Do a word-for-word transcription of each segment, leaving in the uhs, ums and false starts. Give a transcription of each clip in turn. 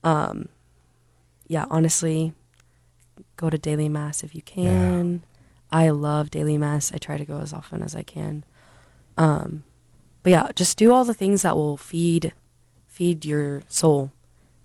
Um, yeah, honestly, go to daily mass if you can. Yeah. I love daily mass. I try to go as often as I can. Um, but yeah, just do all the things that will feed, feed your soul,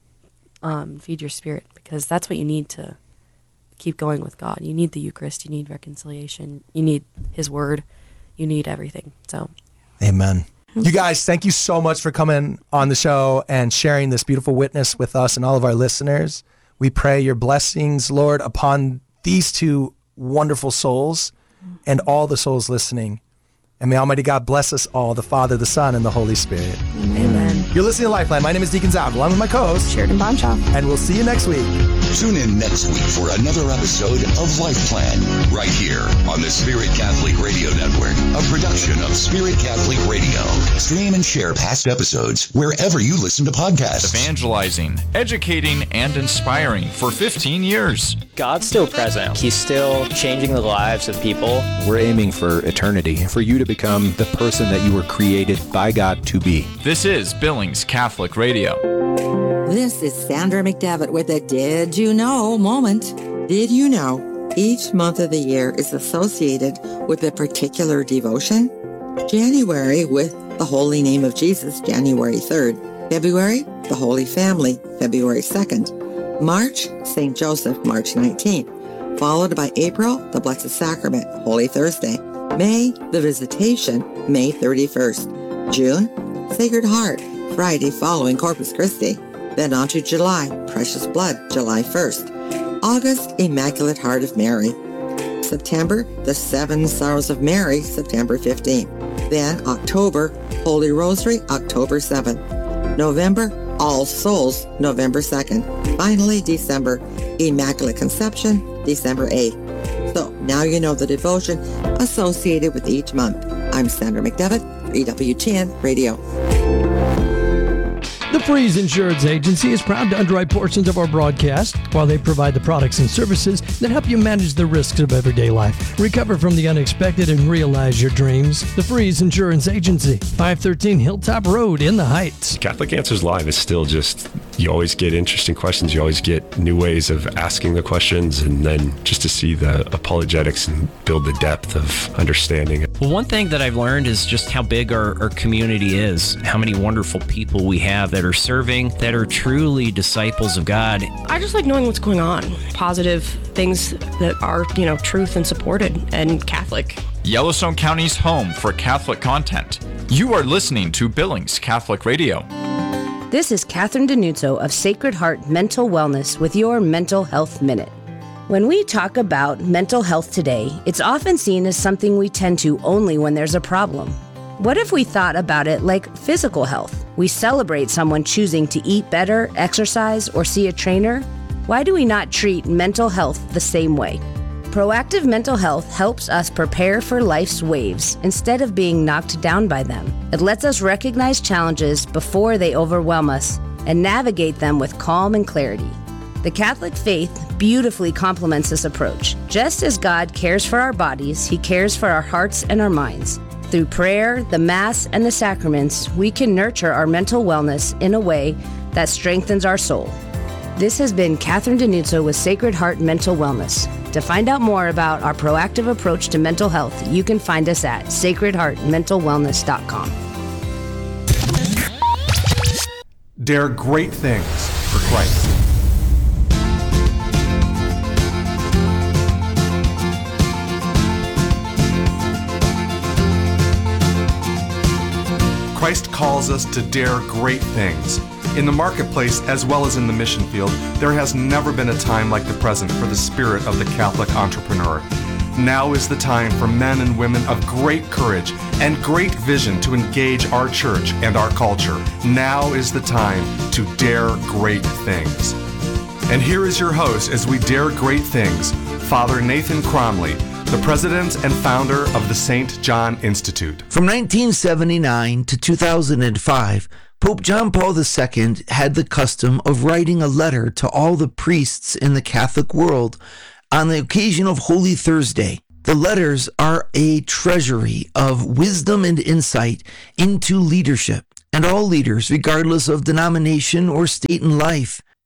um, feed your spirit, because that's what you need to keep going with God. You need the Eucharist. You need reconciliation. You need His Word. You need everything. So, amen. You guys, thank you so much for coming on the show and sharing this beautiful witness with us and all of our listeners. We pray your blessings, Lord, upon these two wonderful souls and all the souls listening. And may Almighty God bless us all, the Father, the Son, and the Holy Spirit. Amen. Amen. You're listening to Lifeline. My name is Deacon Zav. I'm with my co-host, Sheridan Bonshoff. And we'll see you next week. Tune in next week for another episode of Life Plan, right here on the Spirit Catholic Radio Network, a production of Spirit Catholic Radio. Stream and share past episodes wherever you listen to podcasts. Evangelizing, educating, and inspiring for fifteen years. God's still present. He's still changing the lives of people. We're aiming for eternity, for you to become the person that you were created by God to be. This is Billings Catholic Radio. This is Sandra McDevitt with a Did You Know moment. Did you know each month of the year is associated with a particular devotion? January with the Holy Name of Jesus, January third. February, the Holy Family, February second. March, Saint Joseph, March nineteenth. Followed by April, the Blessed Sacrament, Holy Thursday. May, the Visitation, May thirty-first. June, Sacred Heart, Friday following Corpus Christi. Then on to July, Precious Blood, July first. August, Immaculate Heart of Mary. September, the Seven Sorrows of Mary, September fifteenth. Then October, Holy Rosary, October seventh. November, All Souls, November second. Finally, December, Immaculate Conception, December eighth. So now you know the devotion associated with each month. I'm Sandra McDevitt, E W T N Radio. The Freeze Insurance Agency is proud to underwrite portions of our broadcast while they provide the products and services that help you manage the risks of everyday life, recover from the unexpected, and realize your dreams. The Freeze Insurance Agency, five thirteen Hilltop Road in the Heights. Catholic Answers Live is still just, you always get interesting questions. You always get new ways of asking the questions, and then just to see the apologetics and build the depth of understanding. Well, one thing that I've learned is just how big our, our community is, how many wonderful people we have that are serving, that are truly disciples of God. I just like knowing what's going on. Positive things that are, you know, truth and supported and Catholic. Yellowstone County's home for Catholic content. You are listening to Billings Catholic Radio. This is Catherine Denuzzo of Sacred Heart Mental Wellness with your Mental Health Minute. When we talk about mental health today, it's often seen as something we tend to only when there's a problem. What if we thought about it like physical health? We celebrate someone choosing to eat better, exercise, or see a trainer. Why do we not treat mental health the same way? Proactive mental health helps us prepare for life's waves instead of being knocked down by them. It lets us recognize challenges before they overwhelm us and navigate them with calm and clarity. The Catholic faith beautifully complements this approach. Just as God cares for our bodies, He cares for our hearts and our minds. Through prayer, the Mass, and the sacraments, we can nurture our mental wellness in a way that strengthens our soul. This has been Catherine Denuzzo with Sacred Heart Mental Wellness. To find out more about our proactive approach to mental health, you can find us at sacred heart mental wellness dot com. Dare great things for Christ. Christ calls us to dare great things. In the marketplace, as well as in the mission field, there has never been a time like the present for the spirit of the Catholic entrepreneur. Now is the time for men and women of great courage and great vision to engage our church and our culture. Now is the time to dare great things. And here is your host as we dare great things, Father Nathan Cromley, the president and founder of the Saint John Institute. From nineteen seventy-nine to two thousand five, Pope John Paul the Second had the custom of writing a letter to all the priests in the Catholic world on the occasion of Holy Thursday. The letters are a treasury of wisdom and insight into leadership, and all leaders, regardless of denomination or state in life,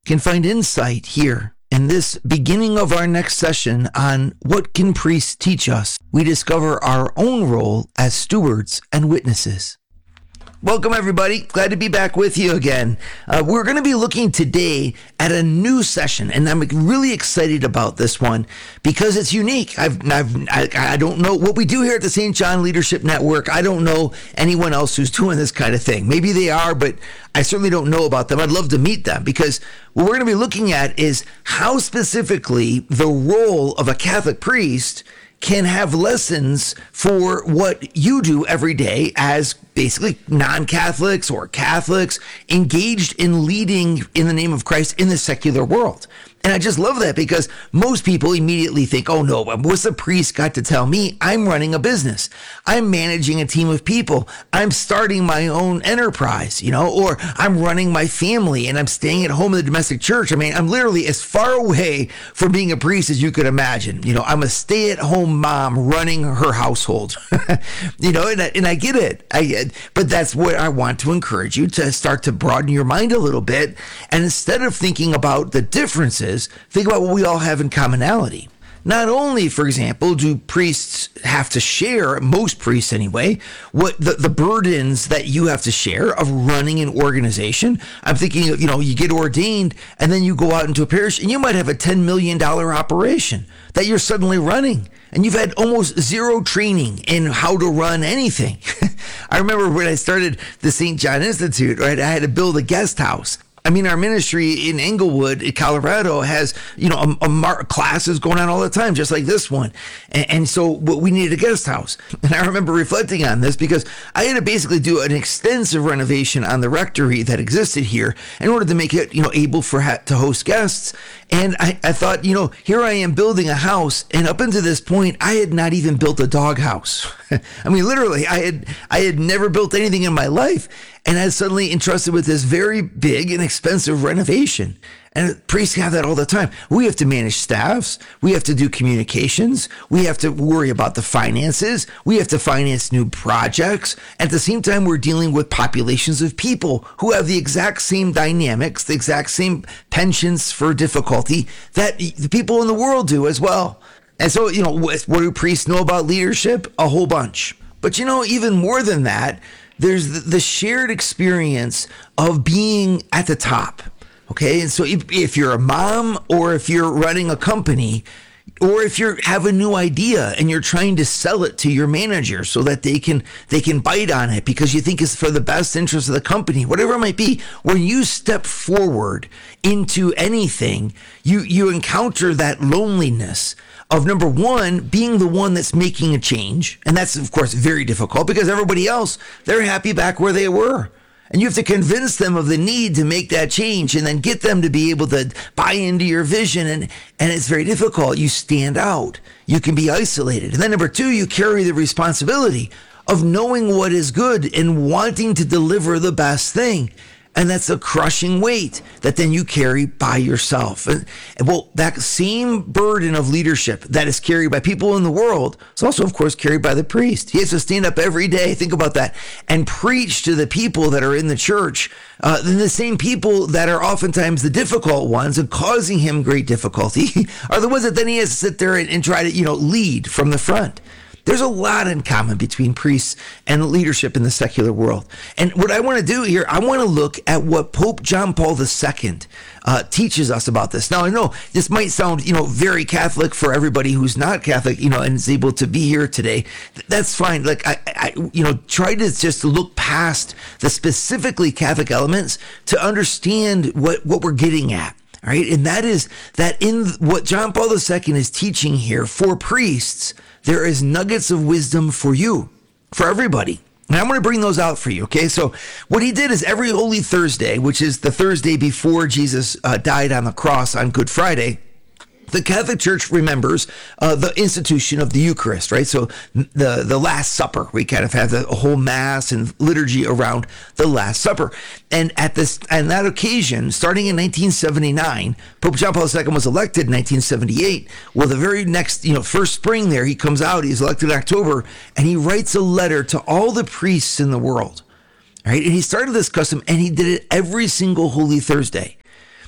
can find insight here in this beginning of our next session on what can priests teach us. We discover our own role as stewards and witnesses. Welcome, everybody. Glad to be back with you again. Uh, we're going to be looking today at a new session, and I'm really excited about this one because it's unique. I've, I've, I, I don't know what we do here at the Saint John Leadership Network. I don't know anyone else who's doing this kind of thing. Maybe they are, but I certainly don't know about them. I'd love to meet them because what we're going to be looking at is how specifically the role of a Catholic priest can have lessons for what you do every day as basically non-Catholics or Catholics engaged in leading in the name of Christ in the secular world. And I just love that because most people immediately think, oh no, what's the priest got to tell me? I'm running a business. I'm managing a team of people. I'm starting my own enterprise, you know, or I'm running my family and I'm staying at home in the domestic church. I mean, I'm literally as far away from being a priest as you could imagine. You know, I'm a stay-at-home mom running her household, you know, and I, and I get it. I, but that's what I want to encourage you to start to broaden your mind a little bit. And instead of thinking about the differences, think about what we all have in commonality. Not only, for example, do priests have to share, most priests anyway, what the, the burdens that you have to share of running an organization. I'm thinking, you know, you get ordained and then you go out into a parish and you might have a ten million dollars operation that you're suddenly running. And you've had almost zero training in how to run anything. I remember when I started the Saint John Institute, right? I had to build a guest house. I mean, our ministry in Englewood, Colorado, has, you know, a, a mar- classes going on all the time, just like this one. And, and so we needed a guest house. And I remember reflecting on this because I had to basically do an extensive renovation on the rectory that existed here in order to make it, you know, able for ha- to host guests. And I, I thought, you know, here I am building a house. And up until this point, I had not even built a dog house. I mean, literally, I had I had never built anything in my life. And I was suddenly entrusted with this very big and expensive renovation. And priests have that all the time. We have to manage staffs. We have to do communications. We have to worry about the finances. We have to finance new projects. At the same time, we're dealing with populations of people who have the exact same dynamics, the exact same penchants for difficulty that the people in the world do as well. And so, you know, what do priests know about leadership? A whole bunch. But, you know, even more than that, there's the shared experience of being at the top. Okay. And so if, if you're a mom or if you're running a company or if you have a new idea and you're trying to sell it to your manager so that they can they can bite on it because you think it's for the best interest of the company, whatever it might be, when you step forward into anything, you, you encounter that loneliness of, number one, being the one that's making a change. And that's, of course, very difficult because everybody else, they're happy back where they were. And you have to convince them of the need to make that change and then get them to be able to buy into your vision. And, and it's very difficult. You stand out. You can be isolated. And then number two, you carry the responsibility of knowing what is good and wanting to deliver the best thing. And that's a crushing weight that then you carry by yourself. And, and well, that same burden of leadership that is carried by people in the world is also, of course, carried by the priest. He has to stand up every day, think about that, and preach to the people that are in the church. Uh, then the same people that are oftentimes the difficult ones and causing him great difficulty are the ones that then he has to sit there and, and try to, you know, lead from the front. There's a lot in common between priests and leadership in the secular world. And what I want to do here, I want to look at what Pope John Paul the Second uh, teaches us about this. Now, I know this might sound, you know, very Catholic for everybody who's not Catholic, you know, and is able to be here today. That's fine. Like, I, I you know, try to just look past the specifically Catholic elements to understand what, what we're getting at. All right. And that is that in what John Paul the Second is teaching here for priests, there is nuggets of wisdom for you, for everybody. And I'm going to bring those out for you, okay? So what he did is every Holy Thursday, which is the Thursday before Jesus uh, died on the cross on Good Friday, the Catholic Church remembers uh, the institution of the Eucharist, right? So the, the Last Supper, we kind of have the whole Mass and liturgy around the Last Supper. And at this, on that occasion, starting in nineteen seventy-nine, Pope John Paul the Second was elected in nineteen seventy-eight. Well, the very next, you know, first spring there, he comes out, he's elected in October, and he writes a letter to all the priests in the world, right? And he started this custom, and he did it every single Holy Thursday.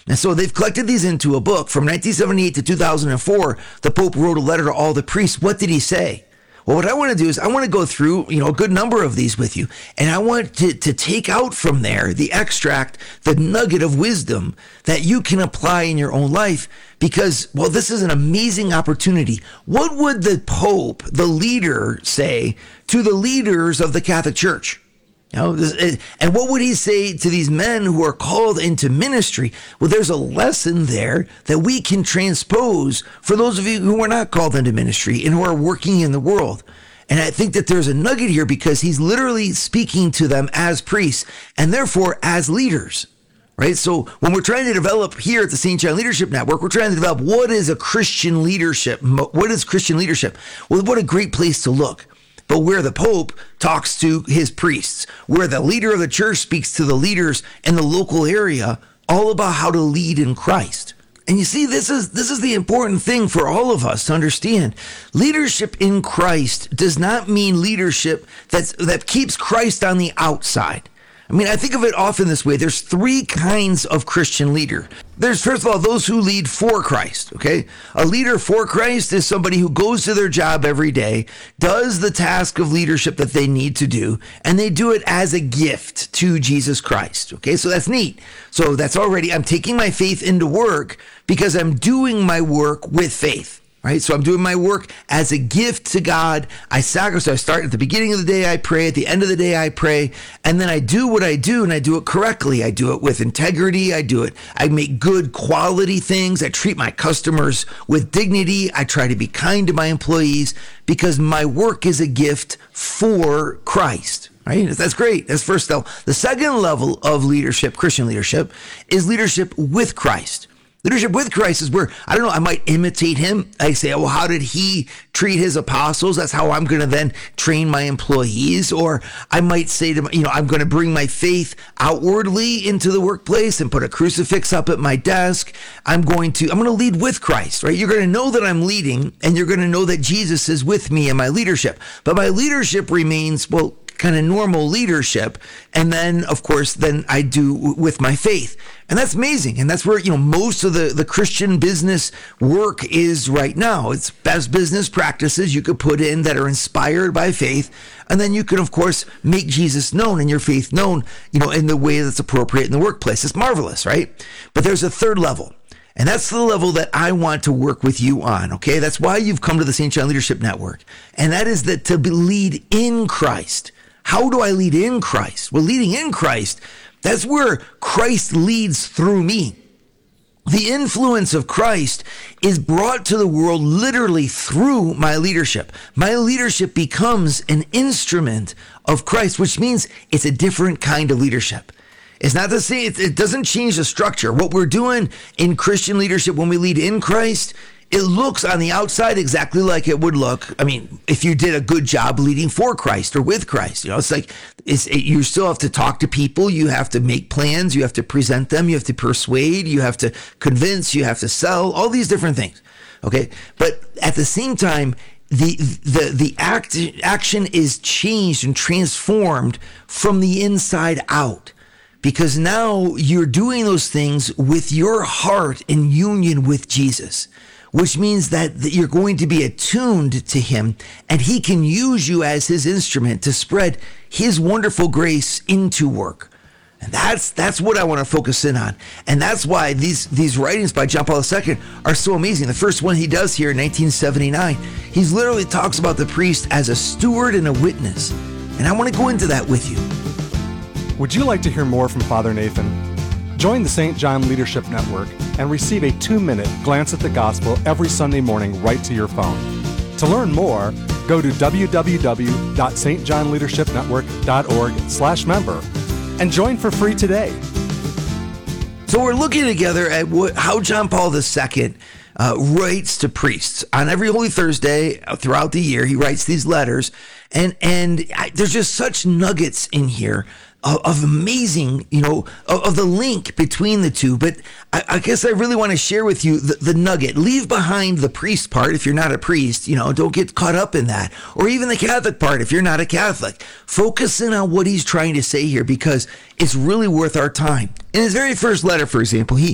And so they've collected these into a book. From nineteen seventy-eight to two thousand four, the Pope wrote a letter to all the priests. What did he say? Well, what I want to do is I want to go through, you know, a good number of these with you. And I want to, to take out from there the extract, the nugget of wisdom that you can apply in your own life. Because, well, this is an amazing opportunity. What would the Pope, the leader, say to the leaders of the Catholic Church? You know, this, and what would he say to these men who are called into ministry? Well, there's a lesson there that we can transpose for those of you who are not called into ministry and who are working in the world. And I think that there's a nugget here because he's literally speaking to them as priests and therefore as leaders, right? So when we're trying to develop here at the Saint John Leadership Network, we're trying to develop what is a Christian leadership? What is Christian leadership? Well, what a great place to look. But where the Pope talks to his priests, where the leader of the church speaks to the leaders in the local area, all about how to lead in Christ. And you see, this is this is the important thing for all of us to understand. Leadership in Christ does not mean leadership that's, that keeps Christ on the outside. I mean, I think of it often this way. There's three kinds of Christian leader. There's, first of all, those who lead for Christ, okay? A leader for Christ is somebody who goes to their job every day, does the task of leadership that they need to do, and they do it as a gift to Jesus Christ, okay? So that's neat. So that's already, I'm taking my faith into work because I'm doing my work with faith. Right? So I'm doing my work as a gift to God. I sacrifice. I start at the beginning of the day, I pray. At the end of the day, I pray. And then I do what I do, and I do it correctly. I do it with integrity. I do it. I make good quality things. I treat my customers with dignity. I try to be kind to my employees because my work is a gift for Christ. Right? That's great. That's first level. The second level of leadership, Christian leadership, is leadership with Christ. Leadership with Christ is where, I don't know, I might imitate him. I say, well, how did he treat his apostles? That's how I'm going to then train my employees. Or I might say to, you know, I'm going to bring my faith outwardly into the workplace and put a crucifix up at my desk. I'm going to, I'm going to lead with Christ, right? You're going to know that I'm leading, and you're going to know that Jesus is with me in my leadership. But my leadership remains, well, kind of normal leadership. And then, of course, then I do with my faith. And that's amazing. And that's where, you know, most of the, the Christian business work is right now. It's best business practices you could put in that are inspired by faith. And then you can, of course, make Jesus known and your faith known, you know, in the way that's appropriate in the workplace. It's marvelous, right? But there's a third level. And that's the level that I want to work with you on, okay? That's why you've come to the Saint John Leadership Network. And that is that to be lead in Christ. How do I lead in Christ? Well, leading in Christ, that's where Christ leads through me. The influence of Christ is brought to the world literally through my leadership. My leadership becomes an instrument of Christ, which means it's a different kind of leadership. It's not the same. It doesn't change the structure. What we're doing in Christian leadership when we lead in Christ, it looks on the outside exactly like it would look. I mean, if you did a good job leading for Christ or with Christ, you know, it's like it's, it, you still have to talk to people. You have to make plans. You have to present them. You have to persuade. You have to convince. You have to sell. All these different things. Okay, but at the same time, the the the act action is changed and transformed from the inside out. Because now you're doing those things with your heart in union with Jesus, which means that, that you're going to be attuned to him and he can use you as his instrument to spread his wonderful grace into work. And that's that's what I want to focus in on. And that's why these, these writings by John Paul the Second are so amazing. The first one he does here in nineteen seventy-nine, he's literally talks about the priest as a steward and a witness. And I want to go into that with you. Would you like to hear more from Father Nathan? Join the Saint John Leadership Network and receive a two-minute glance at the gospel every Sunday morning right to your phone. To learn more, go to w w w dot s t john leadership network dot org slash member and join for free today. So we're looking together at what, how John Paul the Second uh, writes to priests. On every Holy Thursday throughout the year, he writes these letters, and, and I, there's just such nuggets in here of amazing, you know, of, of the link between the two. But I, I guess I really want to share with you the, the nugget. Leave behind the priest part if you're not a priest, you know, don't get caught up in that. Or even the Catholic part if you're not a Catholic. Focus in on what he's trying to say here because it's really worth our time. In his very first letter, for example, he, he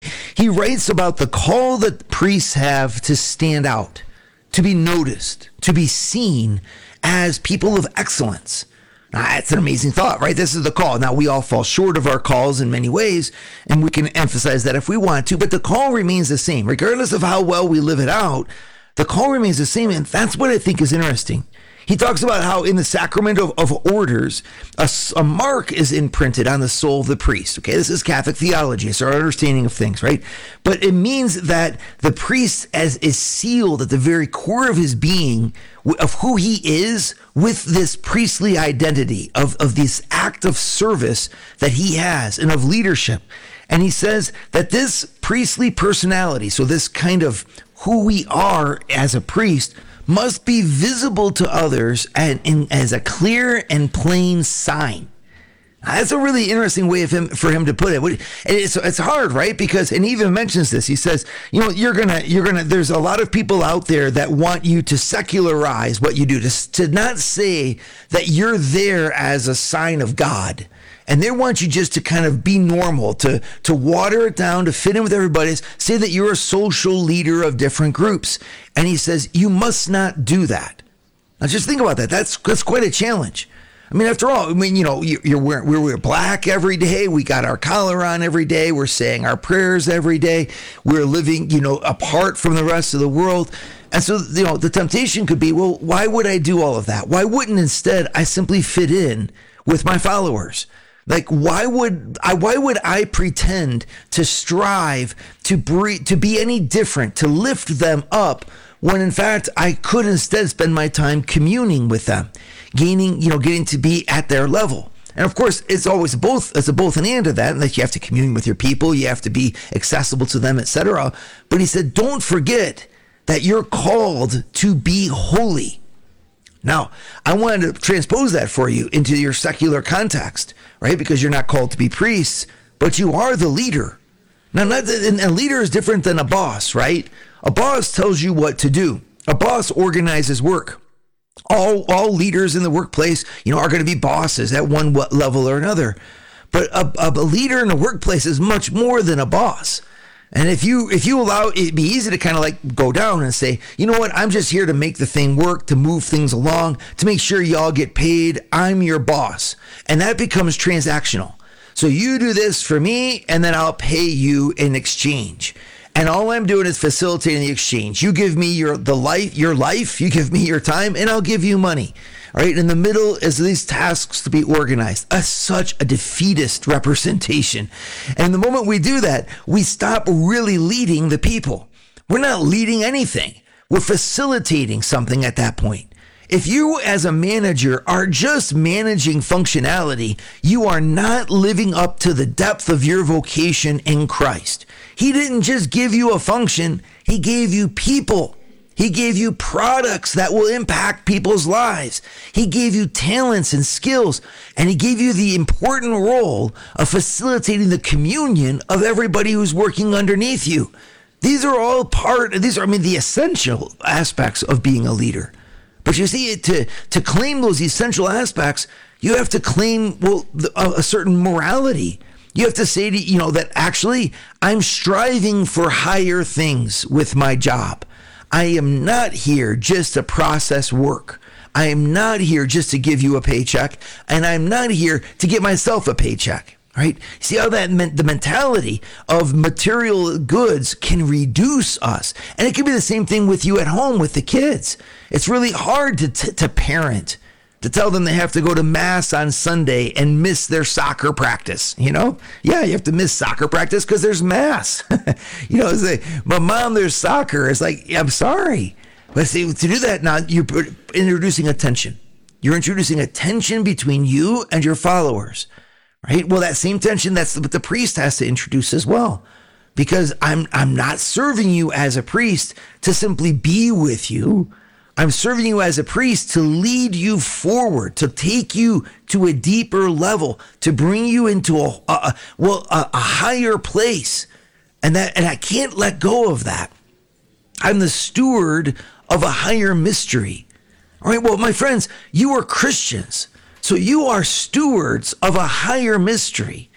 writes about the call that priests have to stand out, to be noticed, to be seen as people of excellence. Now, that's an amazing thought, right? This is the call. Now, we all fall short of our calls in many ways, and we can emphasize that if we want to, but the call remains the same. Regardless of how well we live it out, the call remains the same, and that's what I think is interesting. He talks about how in the sacrament of, of orders, a, a mark is imprinted on the soul of the priest. Okay, this is Catholic theology. It's our understanding of things, right? But it means that the priest as is sealed at the very core of his being of who he is with this priestly identity, of, of this act of service that he has and of leadership. And he says that this priestly personality, so this kind of who we are as a priest, must be visible to others and, and as a clear and plain sign. That's a really interesting way of him for him to put it. It's it's hard, right? Because, and he even mentions this. He says, you know, you're gonna you're gonna. There's a lot of people out there that want you to secularize what you do, to to not say that you're there as a sign of God. And they want you just to kind of be normal, to, to water it down, to fit in with everybody, say that you're a social leader of different groups. And he says, you must not do that. Now just think about that. That's, that's quite a challenge. I mean, after all, I mean, you know, you're wearing, we're, we're black every day. We got our collar on every day. We're saying our prayers every day. We're living, you know, apart from the rest of the world. And so, you know, the temptation could be, well, why would I do all of that? Why wouldn't instead I simply fit in with my followers? Like, why would I, why would I pretend to strive to bre- to be any different, to lift them up, when in fact I could instead spend my time communing with them, gaining, you know, getting to be at their level. And of course, it's always both, it's a both and and of that, and that you have to commune with your people, you have to be accessible to them, et cetera. But he said, don't forget that you're called to be holy. Now, I wanted to transpose that for you into your secular context, right? Because you're not called to be priests, but you are the leader. Now, not that, and a leader is different than a boss, right? A boss tells you what to do. A boss organizes work. All all leaders in the workplace, you know, are going to be bosses at one level or another. But a, a leader in the workplace is much more than a boss. And if you if you allow, it'd be easy to kind of like go down and say, you know what, I'm just here to make the thing work, to move things along, to make sure y'all get paid. I'm your boss. And that becomes transactional. So you do this for me, and then I'll pay you in exchange. And all I'm doing is facilitating the exchange. You give me your the life, your life, you give me your time, and I'll give you money. All right, in the middle is these tasks to be organized. That's such a defeatist representation. And the moment we do that, we stop really leading the people. We're not leading anything. We're facilitating something at that point. If you as a manager are just managing functionality, you are not living up to the depth of your vocation in Christ. He didn't just give you a function, he gave you people. He gave you products that will impact people's lives. He gave you talents and skills, and he gave you the important role of facilitating the communion of everybody who's working underneath you. These are all part, these are, I mean, the essential aspects of being a leader. But you see, to, to claim those essential aspects, you have to claim, well, a, a certain morality. You have to say, to, you know, that actually I'm striving for higher things with my job. I am not here just to process work. I am not here just to give you a paycheck, and I'm not here to get myself a paycheck, right? See how that meant the mentality of material goods can reduce us. And it can be the same thing with you at home with the kids. It's really hard to, t- to parent, to tell them they have to go to mass on Sunday and miss their soccer practice, you know? Yeah, you have to miss soccer practice because there's mass. You know, it's like, but mom, there's soccer. It's like, I'm sorry. But see, to do that now, you're introducing a tension. You're introducing a tension between you and your followers, right? Well, that same tension, that's what the priest has to introduce as well. Because I'm I'm not serving you as a priest to simply be with you. I'm serving you as a priest to lead you forward, to take you to a deeper level, to bring you into a, a, a well a, a higher place, and that and I can't let go of that. I'm the steward of a higher mystery. All right. Well, my friends, you are Christians, so you are stewards of a higher mystery.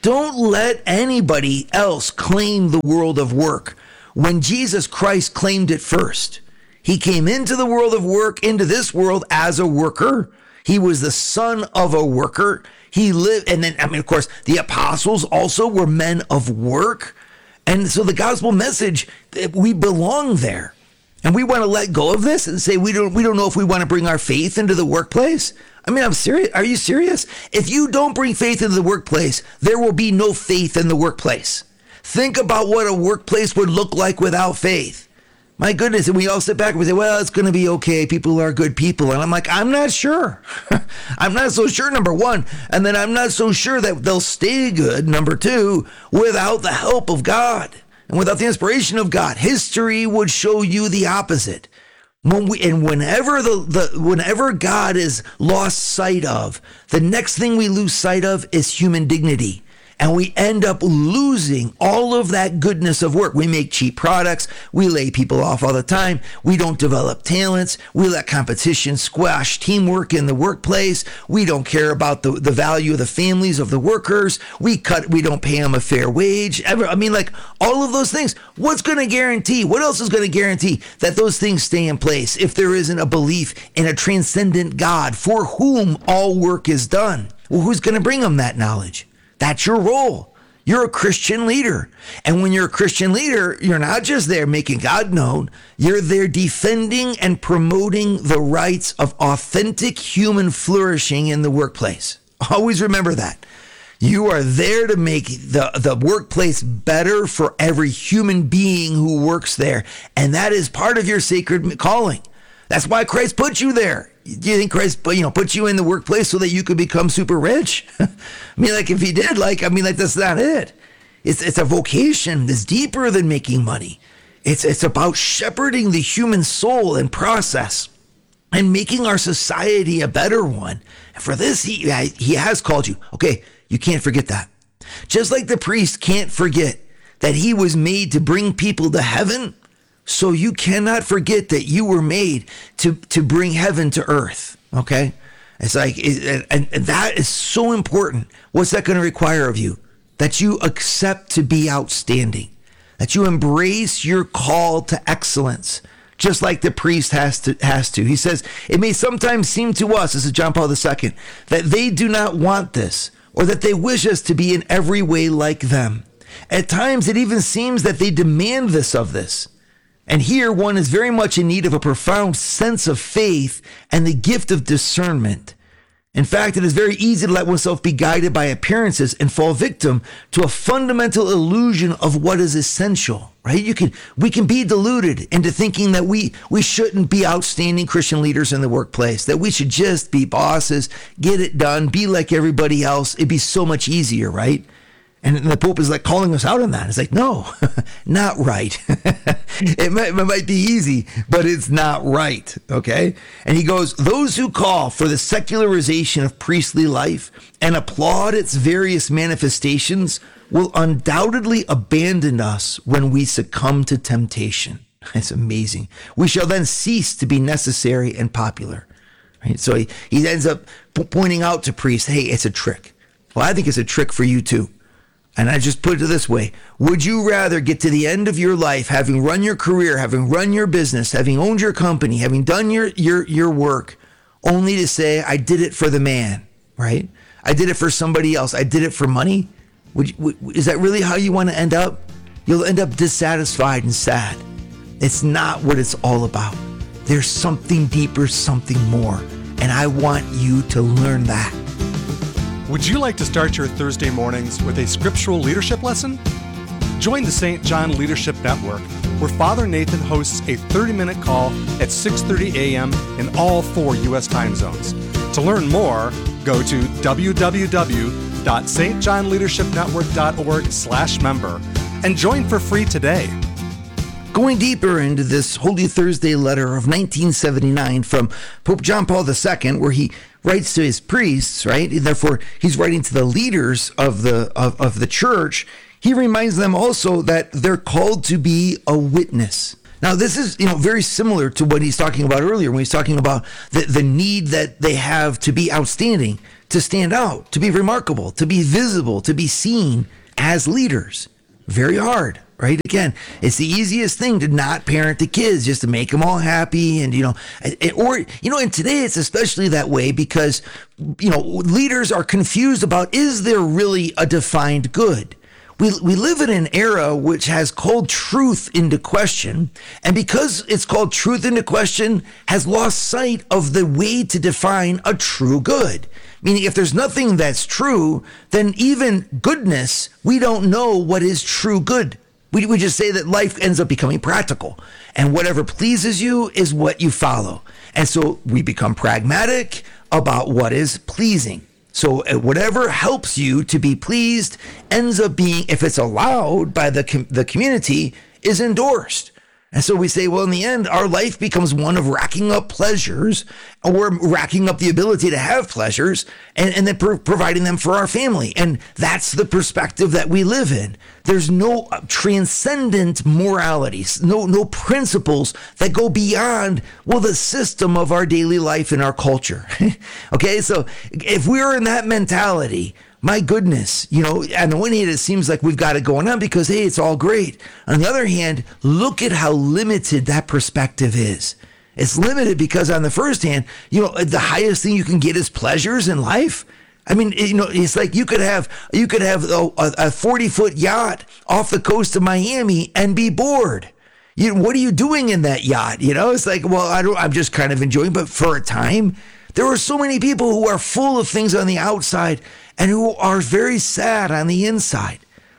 Don't let anybody else claim the world of work when Jesus Christ claimed it first. He came into the world of work, into this world as a worker. He was the son of a worker. He lived, and then, I mean, of course, the apostles also were men of work. And so the gospel message, we belong there. And we want to let go of this and say, we don't, we don't know if we want to bring our faith into the workplace. I mean, I'm serious. Are you serious? If you don't bring faith into the workplace, there will be no faith in the workplace. Think about what a workplace would look like without faith. My goodness. And we all sit back and we say, well, it's going to be okay. People are good people. And I'm like, I'm not sure. I'm not so sure, number one. And then I'm not so sure that they'll stay good, number two, without the help of God and without the inspiration of God. History would show you the opposite. When we, and whenever the, the whenever God is lost sight of, the next thing we lose sight of is human dignity. And we end up losing all of that goodness of work. We make cheap products. We lay people off all the time. We don't develop talents. We let competition squash teamwork in the workplace. We don't care about the, the value of the families of the workers. We cut, we don't pay them a fair wage. Ever, I mean, like all of those things. What's going to guarantee? What else is going to guarantee that those things stay in place if there isn't a belief in a transcendent God for whom all work is done? Well, who's going to bring them that knowledge? That's your role. You're a Christian leader. And when you're a Christian leader, you're not just there making God known. You're there defending and promoting the rights of authentic human flourishing in the workplace. Always remember that. You are there to make the, the workplace better for every human being who works there. And that is part of your sacred calling. That's why Christ put you there. Do you think Christ, you know, put you in the workplace so that you could become super rich? I mean, like if he did, like, I mean, like that's not it. It's it's a vocation that's deeper than making money. It's it's about shepherding the human soul and process and making our society a better one. And for this, he he has called you. Okay, you can't forget that. Just like the priest can't forget that he was made to bring people to heaven, so you cannot forget that you were made to, to bring heaven to earth, okay? It's like, and, and that is so important. What's that going to require of you? That you accept to be outstanding, that you embrace your call to excellence, just like the priest has to. Has to. He says, it may sometimes seem to us, this is John Paul the Second, that they do not want this, or that they wish us to be in every way like them. At times, it even seems that they demand this of this. And here one is very much in need of a profound sense of faith and the gift of discernment. In fact, it is very easy to let oneself be guided by appearances and fall victim to a fundamental illusion of what is essential, right? You can, we can be deluded into thinking that we, we shouldn't be outstanding Christian leaders in the workplace, that we should just be bosses, get it done, be like everybody else. It'd be so much easier, right? And the Pope is like calling us out on that. It's like, no, not right. it, might, it might be easy, but it's not right, okay? And he goes, those who call for the secularization of priestly life and applaud its various manifestations will undoubtedly abandon us when we succumb to temptation. It's amazing. We shall then cease to be necessary and popular, right? So he, he ends up p- pointing out to priests, hey, it's a trick. Well, I think it's a trick for you too. And I just put it this way. Would you rather get to the end of your life, having run your career, having run your business, having owned your company, having done your, your, your work, only to say, I did it for the man, right? I did it for somebody else. I did it for money. Would you, would, is that really how you want to end up? You'll end up dissatisfied and sad. It's not what it's all about. There's something deeper, something more. And I want you to learn that. Would you like to start your Thursday mornings with a scriptural leadership lesson? Join the Saint John Leadership Network, where Father Nathan hosts a thirty-minute call at six thirty a.m. in all four U S time zones. To learn more, go to w w w dot s t john leadership network dot org slash member and join for free today. Going deeper into this Holy Thursday letter of nineteen seventy-nine from Pope John Paul the Second, where he writes to his priests, right? And therefore, he's writing to the leaders of the of, of the church. He reminds them also that they're called to be a witness. Now, this is, you know, very similar to what he's talking about earlier when he's talking about the, the need that they have to be outstanding, to stand out, to be remarkable, to be visible, to be seen as leaders. Very hard, right? Again, it's the easiest thing to not parent the kids, just to make them all happy. And, you know, it, or, you know, and today it's especially that way because, you know, leaders are confused about, is there really a defined good? We, we live in an era which has called truth into question, and because it's called truth into question, has lost sight of the way to define a true good. Meaning, if there's nothing that's true, then even goodness, we don't know what is true good. We, we just say that life ends up becoming practical, and whatever pleases you is what you follow. And so we become pragmatic about what is pleasing. So whatever helps you to be pleased ends up being, if it's allowed by the com- the community, is endorsed. And so we say, well, in the end, our life becomes one of racking up pleasures, or racking up the ability to have pleasures, and, and then pro- providing them for our family. And that's the perspective that we live in. There's no transcendent moralities, no, no principles that go beyond, well, the system of our daily life and our culture. Okay, so if we're in that mentality, my goodness, you know, on the one hand, it seems like we've got it going on because, hey, it's all great. On the other hand, look at how limited that perspective is. It's limited because on the first hand, you know, the highest thing you can get is pleasures in life. I mean, you know, it's like you could have you could have a forty-foot yacht off the coast of Miami and be bored. You, what are you doing in that yacht? You know, it's like, well, I don't, I'm just kind of enjoying, but for a time, there are so many people who are full of things on the outside and who are very sad on the inside.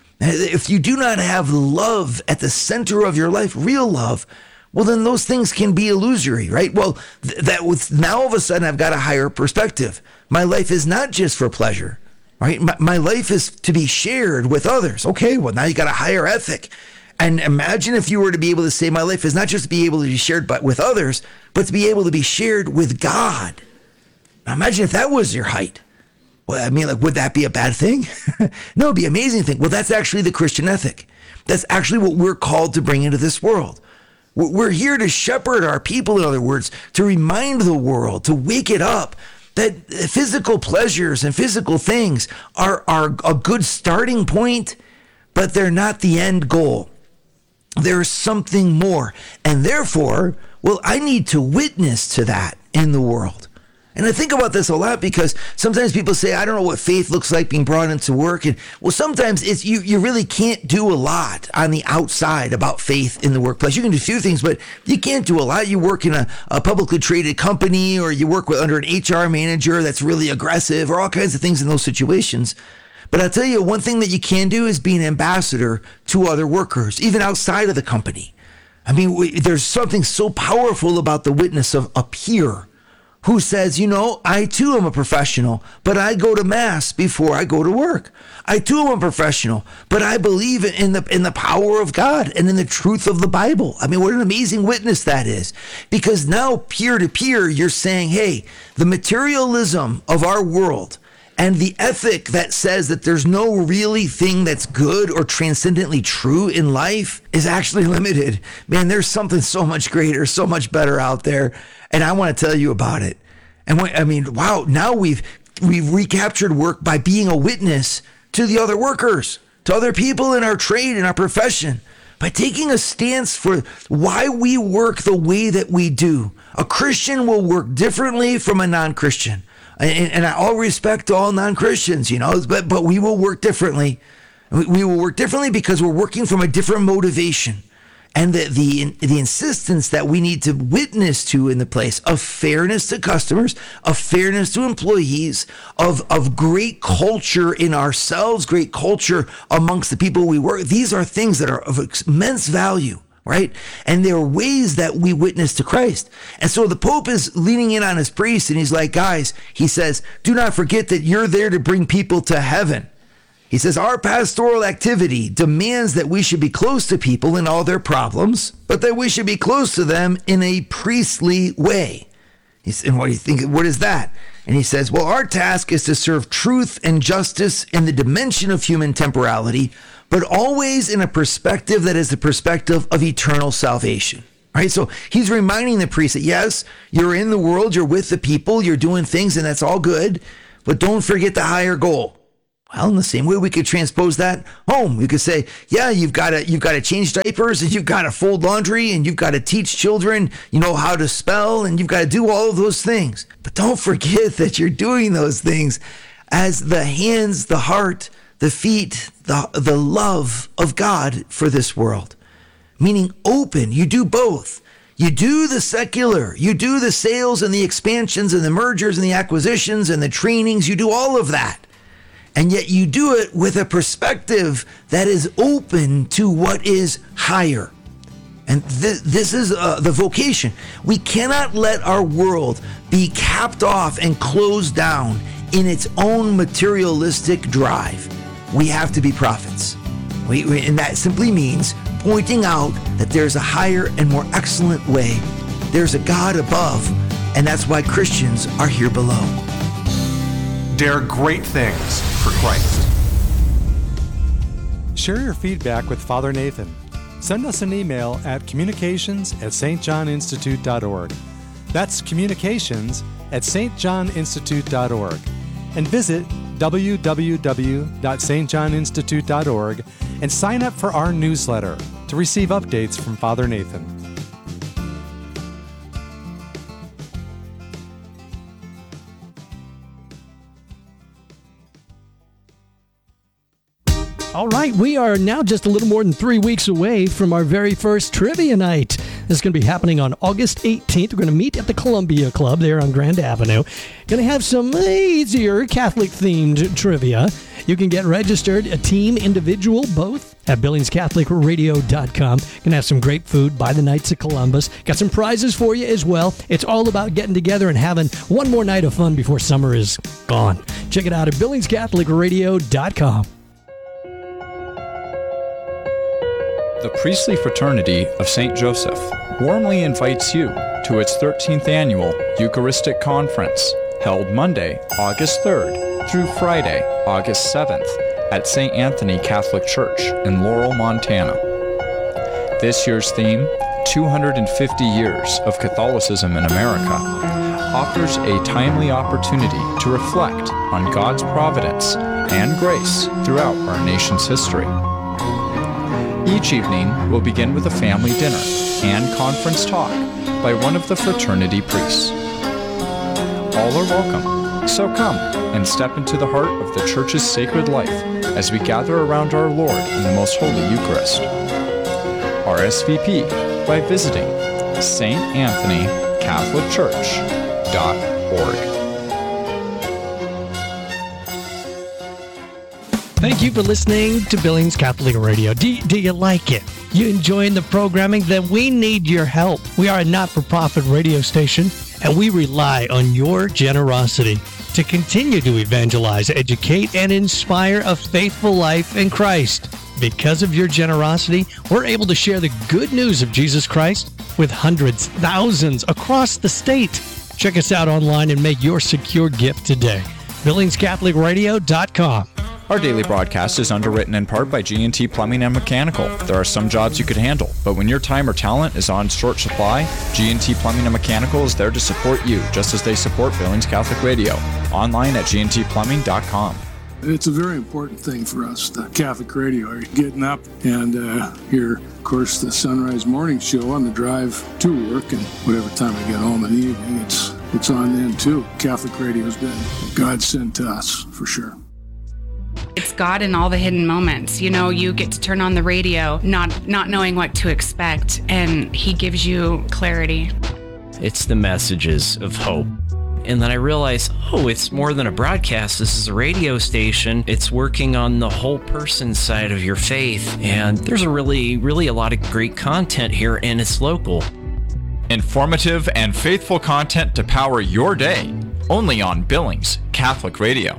If you do not have love at the center of your life, real love, well, then those things can be illusory, right? Well, th- that was, now all of a sudden I've got a higher perspective. My life is not just for pleasure, right? My, my life is to be shared with others. Okay, well, now you got a higher ethic. And imagine if you were to be able to say my life is not just to be able to be shared but with others, but to be able to be shared with God. Now imagine if that was your height. Well, I mean, like, would that be a bad thing? No, it'd be an amazing thing. Well, that's actually the Christian ethic. That's actually what we're called to bring into this world. We're here to shepherd our people, in other words, to remind the world, to wake it up, that physical pleasures and physical things are, are a good starting point, but they're not the end goal. There's something more. And therefore, well, I need to witness to that in the world. And I think about this a lot because sometimes people say, I don't know what faith looks like being brought into work. And well, sometimes it's you, you really can't do a lot on the outside about faith in the workplace. You can do a few things, but you can't do a lot. You work in a, a publicly traded company, or you work with under an H R manager that's really aggressive, or all kinds of things in those situations. But I'll tell you, one thing that you can do is be an ambassador to other workers, even outside of the company. I mean, we, there's something so powerful about the witness of a peer who says, you know, I too am a professional, but I go to mass before I go to work. I too am a professional, but I believe in the in the power of God and in the truth of the Bible. I mean, what an amazing witness that is. Because now, peer to peer, you're saying, hey, the materialism of our world and the ethic that says that there's no really thing that's good or transcendently true in life is actually limited. Man, there's something so much greater, so much better out there. And I want to tell you about it. And when, I mean, wow, now we've we've recaptured work by being a witness to the other workers, to other people in our trade, in our profession, by taking a stance for why we work the way that we do. A Christian will work differently from a non-Christian. And, and I all respect all non-Christians, you know, but but we will work differently. We, we will work differently because we're working from a different motivation. And the, the the insistence that we need to witness to in the place of fairness to customers, of fairness to employees, of, of great culture in ourselves, great culture amongst the people we work. These are things that are of immense value, right? And there are ways that we witness to Christ. And so the Pope is leaning in on his priests, and he's like, guys, he says, do not forget that you're there to bring people to heaven. He says, our pastoral activity demands that we should be close to people in all their problems, but that we should be close to them in a priestly way. He's, and what do you think? What is that? And he says, well, our task is to serve truth and justice in the dimension of human temporality, but always in a perspective that is the perspective of eternal salvation. Right? So he's reminding the priest that, yes, you're in the world, you're with the people, you're doing things, and that's all good. but don't forget the higher goal. Well, in the same way, we could transpose that home. You could say, yeah, you've got to you've got to change diapers, and you've got to fold laundry, and you've got to teach children, you know, how to spell, and you've got to do all of those things. But don't forget that you're doing those things as the hands, the heart, the feet, the the love of God for this world. Meaning open. You do both. You do the secular. You do the sales and the expansions and the mergers and the acquisitions and the trainings. You do all of that. And yet you do it with a perspective that is open to what is higher. And th- this is uh, the vocation. We cannot let our world be capped off and closed down in its own materialistic drive. We have to be prophets. We, we, and that simply means pointing out that there's a higher and more excellent way. There's a God above, and that's why Christians are here below. Dare great things for Christ. Share your feedback with Father Nathan. Send us an email at communications at s t john institute dot org. That's communications at s t john institute dot org. And visit w w w dot s t john institute dot org and sign up for our newsletter to receive updates from Father Nathan. All right, we are now just a little more than three weeks away from our very first trivia night. This is going to be happening on August eighteenth. We're going to meet at the Columbia Club there on Grand Avenue. Going to have some easier Catholic-themed trivia. You can get registered, a team, individual, both, at billings catholic radio dot com. Going to have some great food by the Knights of Columbus. Got some prizes for you as well. It's all about getting together and having one more night of fun before summer is gone. Check it out at billings catholic radio dot com. The Priestly Fraternity of Saint Joseph warmly invites you to its thirteenth annual Eucharistic Conference, held Monday, August third through Friday, August seventh at Saint Anthony Catholic Church in Laurel, Montana. This year's theme, two hundred fifty years of Catholicism in America, offers a timely opportunity to reflect on God's providence and grace throughout our nation's history. Each evening will begin with a family dinner and conference talk by one of the fraternity priests. All are welcome, so come and step into the heart of the Church's sacred life as we gather around our Lord in the Most Holy Eucharist. R S V P by visiting S T Anthony Catholic Church dot org. Thank you for listening to Billings Catholic Radio. Do, do you like it? You enjoying the programming? Then we need your help. We are a not-for-profit radio station, and we rely on your generosity to continue to evangelize, educate, and inspire a faithful life in Christ. Because of your generosity, we're able to share the good news of Jesus Christ with hundreds, thousands across the state. Check us out online and make your secure gift today. billings catholic radio dot com. Our daily broadcast is underwritten in part by G and T Plumbing and Mechanical. There are some jobs you could handle, but when your time or talent is on short supply, G and T Plumbing and Mechanical is there to support you, just as they support Billings Catholic Radio. Online at g n t plumbing dot com. It's a very important thing for us, the Catholic Radio. Are you getting up and uh, hear, of course, the Sunrise Morning Show on the drive to work, and whatever time I get home in the evening, it's it's on then too. Catholic Radio's been God sent to us, for sure. It's God in all the hidden moments. You know, you get to turn on the radio, not not knowing what to expect, and He gives you clarity. It's the messages of hope. And then I realized, oh, it's more than a broadcast. This is a radio station. It's working on the whole person side of your faith. And there's a really, really a lot of great content here, and it's local. Informative and faithful content to power your day. Only on Billings Catholic Radio.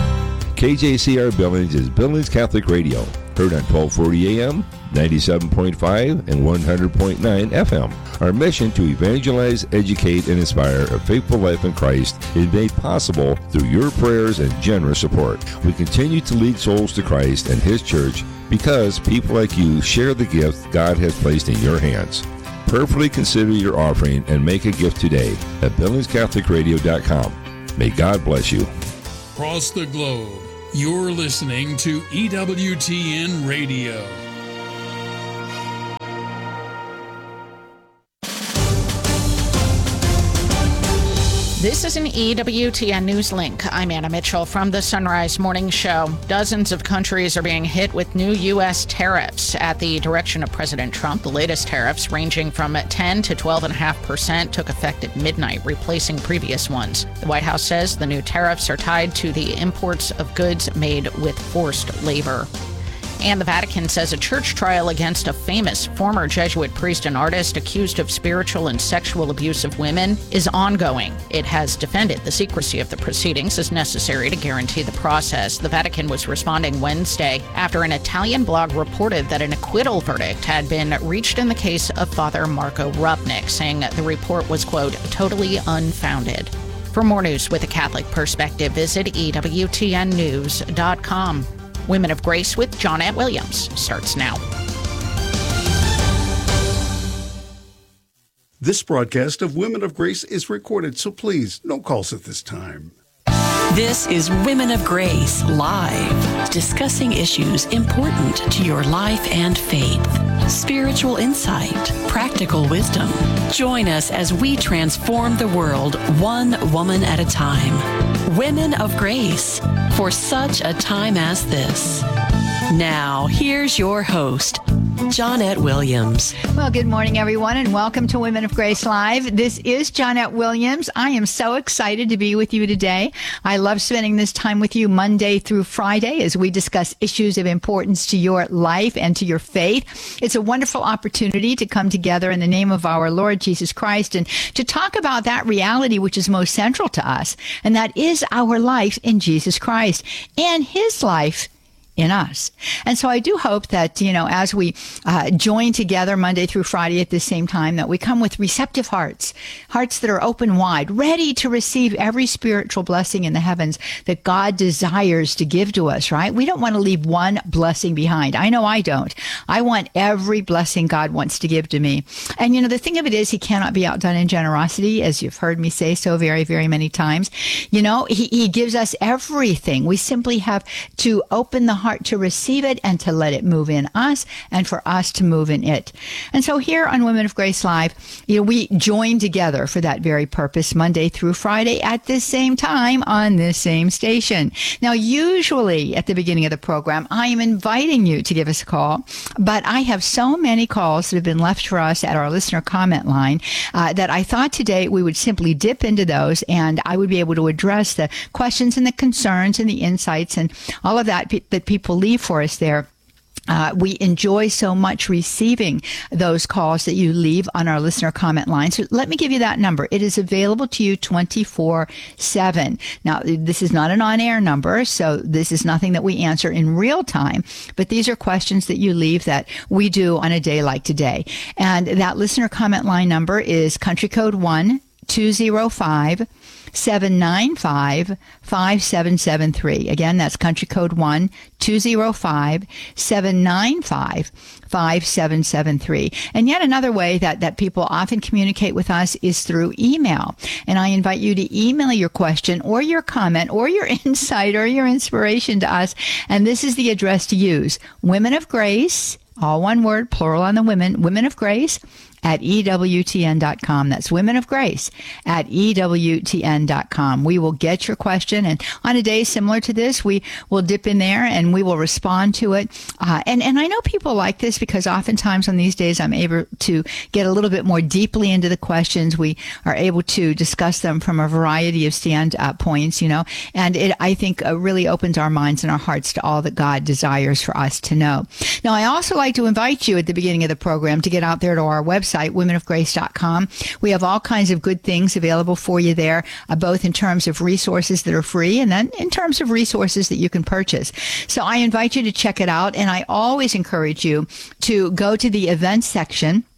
K J C R Billings is Billings Catholic Radio. Heard on twelve forty A M, ninety-seven point five, and one hundred point nine F M. Our mission to evangelize, educate, and inspire a faithful life in Christ is made possible through your prayers and generous support. We continue to lead souls to Christ and His church because people like you share the gift God has placed in your hands. Prayerfully consider your offering and make a gift today at billings catholic radio dot com. May God bless you. across the globe. You're listening to E W T N Radio. This is an E W T N News Link. I'm Anna Mitchell from the Sunrise Morning Show. Dozens of countries are being hit with new U S tariffs at the direction of President Trump. The latest tariffs, ranging from ten to twelve point five percent, took effect at midnight, replacing previous ones. The White House says the new tariffs are tied to the imports of goods made with forced labor. And the Vatican says a church trial against a famous former Jesuit priest and artist accused of spiritual and sexual abuse of women is ongoing. It has defended the secrecy of the proceedings as necessary to guarantee the process. The Vatican was responding Wednesday after an Italian blog reported that an acquittal verdict had been reached in the case of Father Marco Rupnik, saying the report was, quote, totally unfounded. For more news with a Catholic perspective, visit E W T N news dot com. Women of Grace with Johnnette Williams starts now. This broadcast of Women of Grace is recorded, so please, no calls at this time. This is Women of Grace Live, discussing issues important to your life and faith. Spiritual insight, practical wisdom. Join us as we transform the world one woman at a time. Women of Grace, for such a time as this. Now, here's your host, Johnnette Williams. Well, good morning, everyone, and welcome to Women of Grace Live. This is Johnnette Williams. I am so excited to be with you today. I love spending this time with you Monday through Friday as we discuss issues of importance to your life and to your faith. It's a wonderful opportunity to come together in the name of our Lord Jesus Christ and to talk about that reality which is most central to us, and that is our life in Jesus Christ and his life in us. And so I do hope that, you know, as we uh, join together Monday through Friday at the same time, that we come with receptive hearts, hearts that are open wide, ready to receive every spiritual blessing in the heavens that God desires to give to us, right? We don't want to leave one blessing behind. I know I don't. I want every blessing God wants to give to me. And, you know, the thing of it is, he cannot be outdone in generosity, as you've heard me say so very, very many times. You know, he, he gives us everything. We simply have to open the heart to receive it and to let it move in us and for us to move in it. And so here on Women of Grace Live, you know, we join together for that very purpose Monday through Friday at the same time on this same station. Now, usually at the beginning of the program, I am inviting you to give us a call, but I have so many calls that have been left for us at our listener comment line uh, that I thought today we would simply dip into those and I would be able to address the questions and the concerns and the insights and all of that pe- that people leave for us there. Uh, we enjoy so much receiving those calls that you leave on our listener comment line. So let me give you that number. It is available to you twenty-four seven. Now, this is not an on-air number, so this is nothing that we answer in real time, but these are questions that you leave that we do on a day like today. And that listener comment line number is country code one two zero five seven nine five five seven seven three. Again, that's country code one two zero five seven nine five five seven seven three. And yet another way that, that people often communicate with us is through email. And I invite you to email your question or your comment or your insight or your inspiration to us. And this is the address to use: Women of Grace, all one word, plural on the women, Women of Grace at E W T N dot com. That's Women of Grace at E W T N dot com. We will get your question, and on a day similar to this, we will dip in there and we will respond to it. Uh, and, and I know people like this because oftentimes on these days I'm able to get a little bit more deeply into the questions. We are able to discuss them from a variety of standpoints, you know, and it, I think, uh, really opens our minds and our hearts to all that God desires for us to know. Now, I also like to invite you at the beginning of the program to get out there to our website, women of grace dot com. We have all kinds of good things available for you there, uh, both in terms of resources that are free and then in terms of resources that you can purchase. So I invite you to check it out, and I always encourage you to go to the events section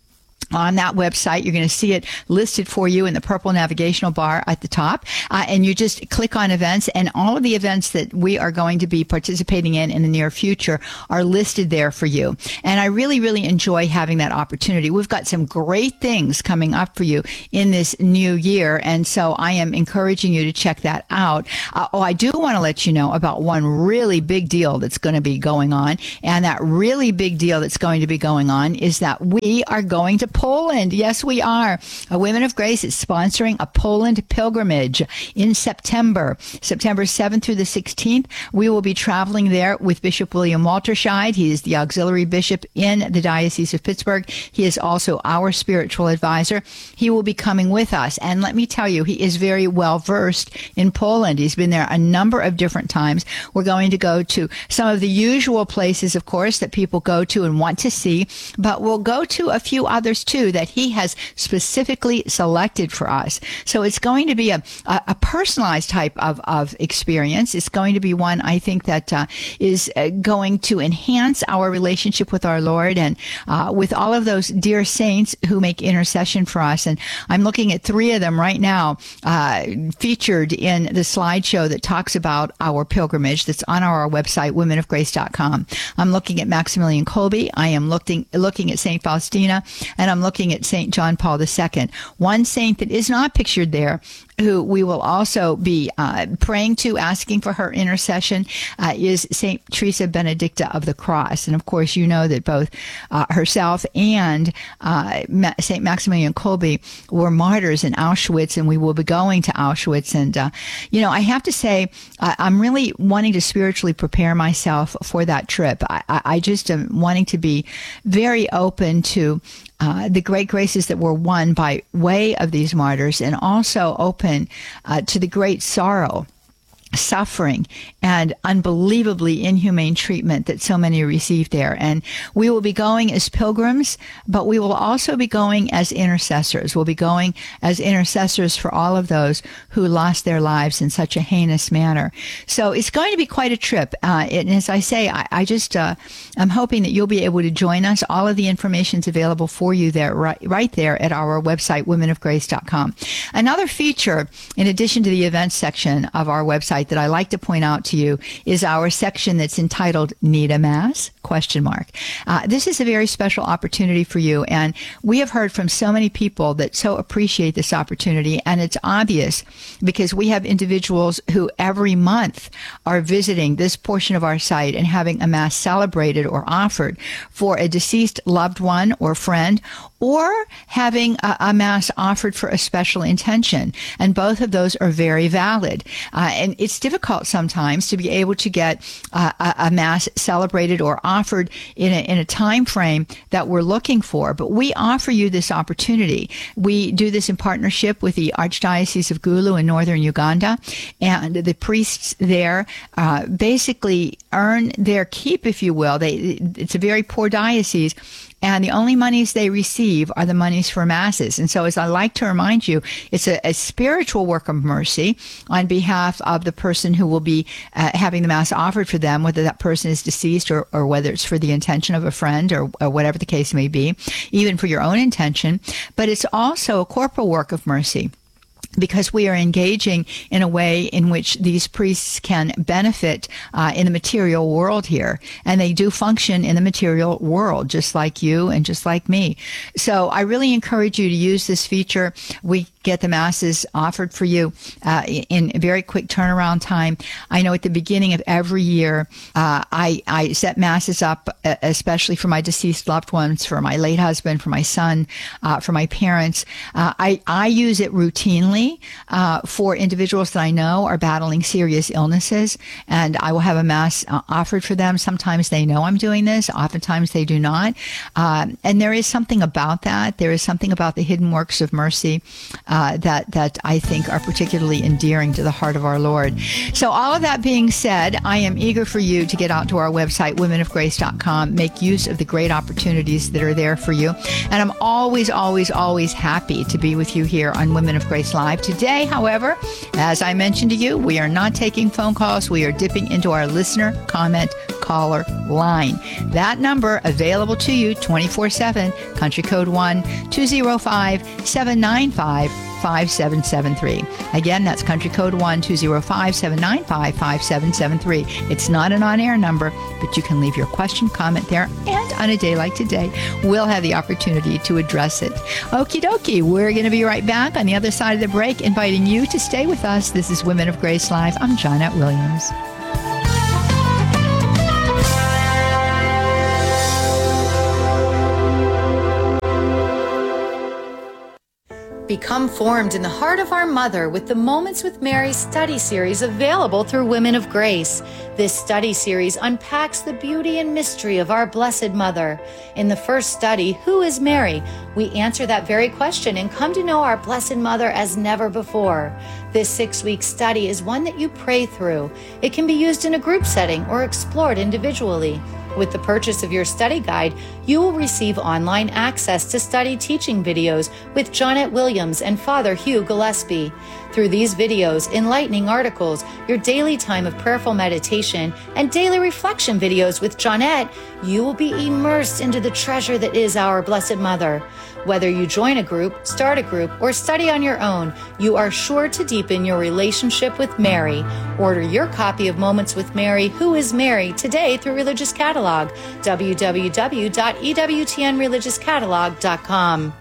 on that website. You're going to see it listed for you in the purple navigational bar at the top. Uh, and you just click on events, and all of the events that we are going to be participating in in the near future are listed there for you. And I really, really enjoy having that opportunity. We've got some great things coming up for you in this new year. And so I am encouraging you to check that out. Uh, oh, I do want to let you know about one really big deal that's going to be going on. And that really big deal that's going to be going on is that we are going to Poland. Yes, we are. A Women of Grace is sponsoring a Poland pilgrimage in September, September seventh through the sixteenth. We will be traveling there with Bishop William Walterscheid. He is the auxiliary bishop in the Diocese of Pittsburgh. He is also our spiritual advisor. He will be coming with us. And let me tell you, he is very well versed in Poland. He's been there a number of different times. We're going to go to some of the usual places, of course, that people go to and want to see, but we'll go to a few others too that he has specifically selected for us. So it's going to be a, a, a personalized type of, of experience. It's going to be one, I think, that uh, is uh, going to enhance our relationship with our Lord and uh, with all of those dear saints who make intercession for us. And I'm looking at three of them right now uh, featured in the slideshow that talks about our pilgrimage that's on our website, women of grace dot com. I'm looking at Maximilian Kolbe. I am looking, looking at Saint Faustina, and I'm looking at Saint John Paul the Second. One saint that is not pictured there, who we will also be uh, praying to, asking for her intercession, uh, is Saint Teresa Benedicta of the Cross. And of course, you know that both uh, herself and uh, Ma- Saint Maximilian Kolbe were martyrs in Auschwitz, and we will be going to Auschwitz. And, uh, you know, I have to say, uh, I'm really wanting to spiritually prepare myself for that trip. I, I, I just am wanting to be very open to Uh, the great graces that were won by way of these martyrs, and also open uh, to the great sorrow, suffering, and unbelievably inhumane treatment that so many received there. And we will be going as pilgrims, but we will also be going as intercessors. We'll be going as intercessors for all of those who lost their lives in such a heinous manner. So it's going to be quite a trip. Uh, and as I say, I, I just, uh, I'm hoping that you'll be able to join us. All of the information is available for you there, right, right there at our website, women of grace dot com. Another feature, in addition to the events section of our website, that I like to point out to you is our section that's entitled Need a Mass? Question mark. Uh, this is a very special opportunity for you, and we have heard from so many people that so appreciate this opportunity, and it's obvious because we have individuals who every month are visiting this portion of our site and having a Mass celebrated or offered for a deceased loved one or friend, or having a, a Mass offered for a special intention. And both of those are very valid. Uh, and it's difficult sometimes to be able to get uh, a, a Mass celebrated or offered in a, in a time frame that we're looking for. But we offer you this opportunity. We do this in partnership with the Archdiocese of Gulu in northern Uganda. And the priests there uh, basically earn their keep, if you will. They, it's a very poor diocese, and the only monies they receive are the monies for Masses. And so, as I like to remind you, it's a, a spiritual work of mercy on behalf of the person who will be uh, having the Mass offered for them, whether that person is deceased or, or whether it's for the intention of a friend or, or whatever the case may be, even for your own intention. But it's also a corporal work of mercy, because we are engaging in a way in which these priests can benefit uh, in the material world here. And they do function in the material world, just like you and just like me. So I really encourage you to use this feature. We get the Masses offered for you uh, in a very quick turnaround time. I know at the beginning of every year, uh, I, I set Masses up, especially for my deceased loved ones, for my late husband, for my son, uh, for my parents. Uh, I, I use it routinely Uh, for individuals that I know are battling serious illnesses, and I will have a Mass uh, offered for them. Sometimes they know I'm doing this, oftentimes they do not. Uh, and there is something about that. There is something about the hidden works of mercy uh, that, that I think are particularly endearing to the heart of our Lord. So all of that being said, I am eager for you to get out to our website, women of grace dot com, make use of the great opportunities that are there for you. And I'm always, always, always happy to be with you here on Women of Grace Live. Today, however, as I mentioned to you, we are not taking phone calls. We are dipping into our listener comment caller line. That number available to you twenty-four seven, country code one two zero five, seven nine five, five seven seven three. Again, that's country code one two zero five, seven nine five, five seven seven three. It's not an on-air number, but you can leave your question, comment there, and on a day like today, we'll have the opportunity to address it. Okie dokie, we're going to be right back on the other side of the break, inviting you to stay with us. This is Women of Grace Live. I'm Johnette Williams. Become formed in the heart of our mother with the Moments with Mary study series available through Women of Grace. This study series unpacks the beauty and mystery of our Blessed Mother. In the first study, Who is Mary? We answer that very question and come to know our Blessed Mother as never before. This six-week study is one that you pray through. It can be used in a group setting or explored individually. With the purchase of your study guide, you will receive online access to study teaching videos with Johnette Williams and Father Hugh Gillespie. Through these videos, enlightening articles, your daily time of prayerful meditation, and daily reflection videos with Johnette, you will be immersed into the treasure that is our Blessed Mother. Whether you join a group, start a group, or study on your own, you are sure to deepen your relationship with Mary. Order your copy of Moments with Mary, Who is Mary, today through Religious Catalog, w w w dot e w t n religious catalog dot com.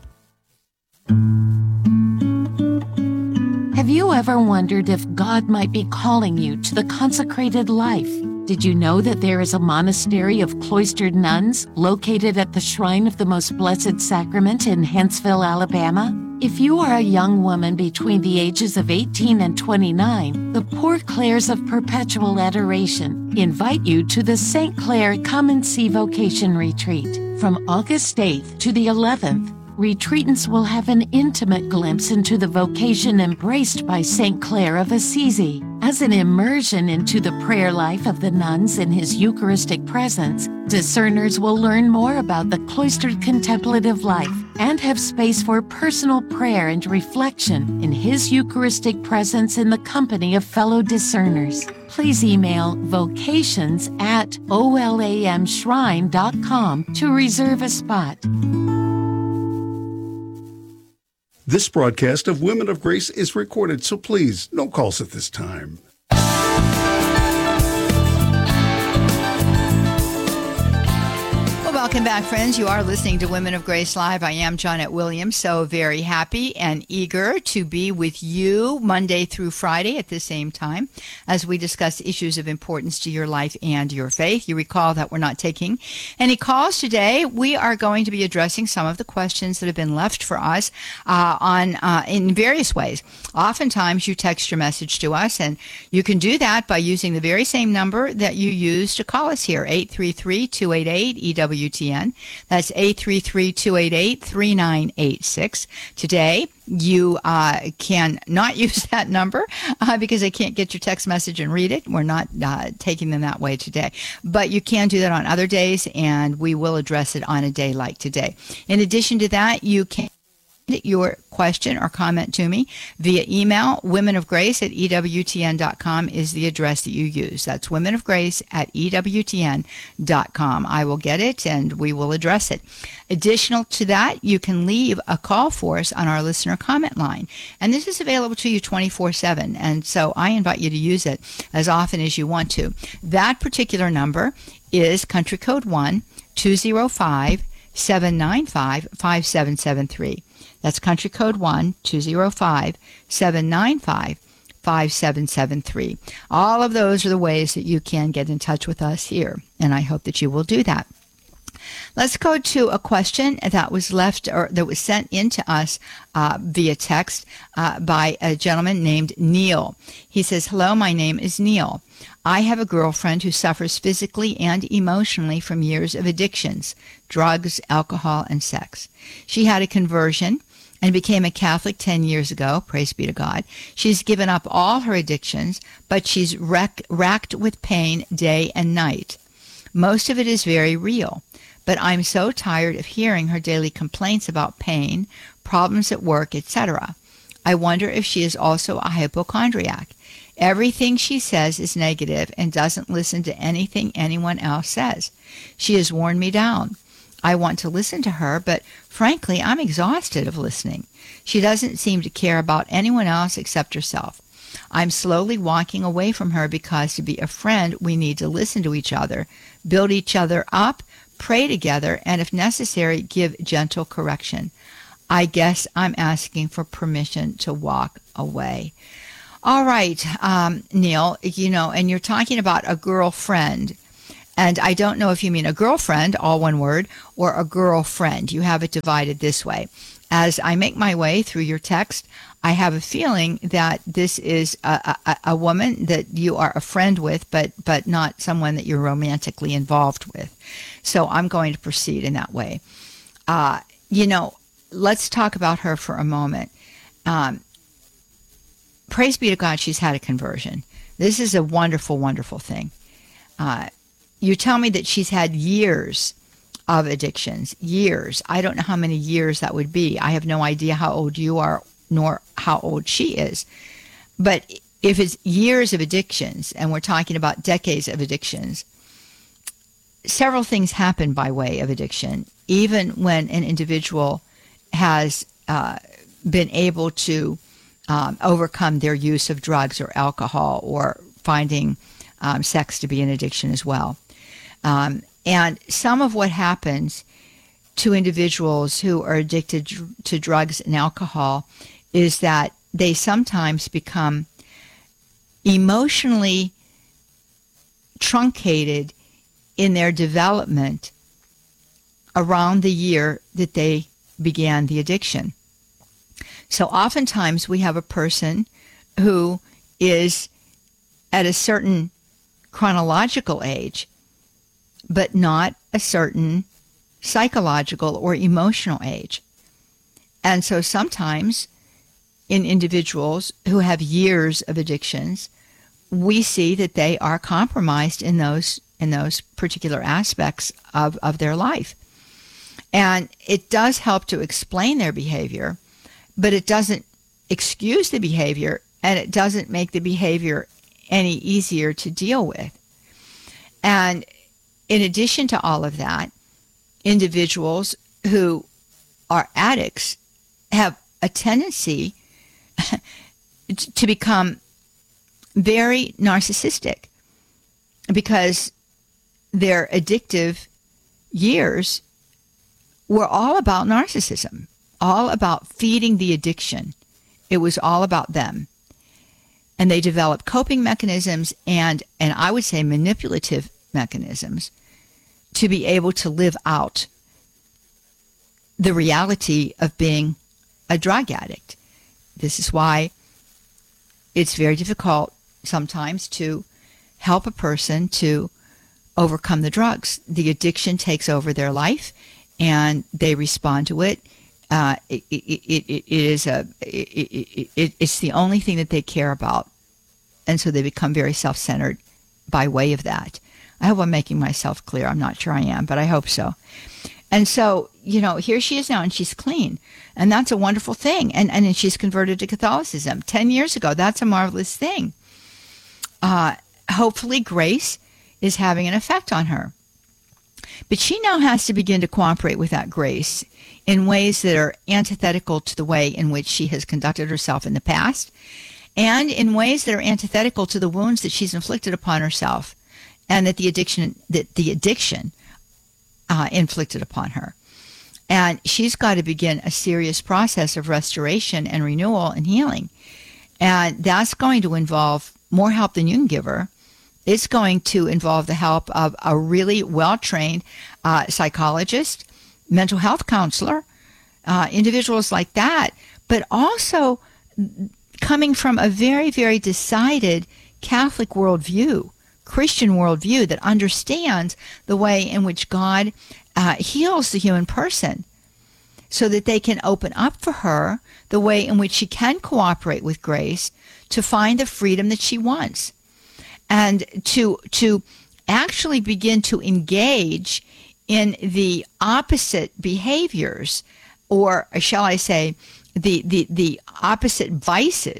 Have you ever wondered if God might be calling you to the consecrated life? Did you know that there is a monastery of cloistered nuns located at the Shrine of the Most Blessed Sacrament in Huntsville, Alabama? If you are a young woman between the ages of eighteen and twenty-nine, the Poor Clares of Perpetual Adoration invite you to the Saint Clare Come and See Vocation Retreat. From August eighth to the eleventh, retreatants will have an intimate glimpse into the vocation embraced by Saint Clare of Assisi. As an immersion into the prayer life of the nuns in his Eucharistic presence, discerners will learn more about the cloistered contemplative life and have space for personal prayer and reflection in his Eucharistic presence in the company of fellow discerners. Please email vocations at o l a m shrine dot com to reserve a spot. This broadcast of Women of Grace is recorded, so please, no calls at this time. Welcome back, friends. You are listening to Women of Grace Live. I am Johnette Williams, so very happy and eager to be with you Monday through Friday at the same time as we discuss issues of importance to your life and your faith. You recall that we're not taking any calls today. We are going to be addressing some of the questions that have been left for us uh, on uh, in various ways. Oftentimes, you text your message to us, and you can do that by using the very same number that you used to call us here, eight three three, two eight eight, E W T N. That's eight three three, two eight eight, three nine eight six. Today, you uh, can not use that number uh, because I can't get your text message and read it. We're not uh, taking them that way today. But you can do that on other days, and we will address it on a day like today. In addition to that, you can your question or comment to me via email. Women of Grace at E W T N dot com is the address that you use. That's Women of Grace at E W T N dot com. I will get it and we will address it. Additional to that, you can leave a call for us on our listener comment line. And this is available to you twenty-four seven. And so I invite you to use it as often as you want to. That particular number is country code one two zero five, seven nine five, five seven seven three. That's country code one two zero five, seven nine five, five seven seven three. All of those are the ways that you can get in touch with us here, and I hope that you will do that. Let's go to a question that was left or that was sent in to us uh, via text uh, by a gentleman named Neil. He says, "Hello, my name is Neil. I have a girlfriend who suffers physically and emotionally from years of addictions, drugs, alcohol, and sex. She had a conversion and became a Catholic ten years ago, praise be to God. She's given up all her addictions, but she's wreck, racked with pain day and night. Most of it is very real, but I'm so tired of hearing her daily complaints about pain, problems at work, et cetera. I wonder if she is also a hypochondriac. Everything she says is negative and doesn't listen to anything anyone else says. She has worn me down. I want to listen to her, but frankly, I'm exhausted of listening. She doesn't seem to care about anyone else except herself. I'm slowly walking away from her because to be a friend, we need to listen to each other, build each other up, pray together, and if necessary, give gentle correction. I guess I'm asking for permission to walk away. All right, um, Neil, you know, and you're talking about a girlfriend. And I don't know if you mean a girlfriend, all one word, or a girlfriend. You have it divided this way. As I make my way through your text, I have a feeling that this is a, a, a woman that you are a friend with, but but not someone that you're romantically involved with. So I'm going to proceed in that way. Uh, you know, let's talk about her for a moment. Um, praise be to God, she's had a conversion. This is a wonderful, wonderful thing. Uh, you tell me that she's had years of addictions, years. I don't know how many years that would be. I have no idea how old you are, nor how old she is. But if it's years of addictions, and we're talking about decades of addictions, several things happen by way of addiction, even when an individual has uh, been able to um, overcome their use of drugs or alcohol, or finding um, sex to be an addiction as well. Um, and some of what happens to individuals who are addicted to drugs and alcohol is that they sometimes become emotionally truncated in their development around the year that they began the addiction. So oftentimes we have a person who is at a certain chronological age, but not a certain psychological or emotional age. And so sometimes in individuals who have years of addictions, we see that they are compromised in those in those particular aspects of, of their life. And it does help to explain their behavior, but it doesn't excuse the behavior, and it doesn't make the behavior any easier to deal with. And in addition to all of that, individuals who are addicts have a tendency to become very narcissistic because their addictive years were all about narcissism, all about feeding the addiction. It was all about them. And they developed coping mechanisms and, and I would say manipulative mechanisms to be able to live out the reality of being a drug addict. This is why it's very difficult sometimes to help a person to overcome the drugs. The addiction takes over their life and they respond to it. Uh, it, it, it, it is a, it, it, it's the only thing that they care about. And so they become very self-centered by way of that. I hope I'm making myself clear. I'm not sure I am, but I hope so. And so, you know, here she is now and she's clean. And that's a wonderful thing. And, and she's converted to Catholicism ten years ago. That's a marvelous thing. Uh, hopefully grace is having an effect on her. But she now has to begin to cooperate with that grace in ways that are antithetical to the way in which she has conducted herself in the past, and in ways that are antithetical to the wounds that she's inflicted upon herself, and that the addiction that the addiction uh, inflicted upon her. And she's got to begin a serious process of restoration and renewal and healing. And that's going to involve more help than you can give her. It's going to involve the help of a really well-trained uh, psychologist, mental health counselor, uh, individuals like that, but also coming from a very, very decided Catholic worldview, Christian worldview that understands the way in which God uh, heals the human person, so that they can open up for her the way in which she can cooperate with grace to find the freedom that she wants, and to to actually begin to engage in the opposite behaviors, or shall I say, the the, the opposite vices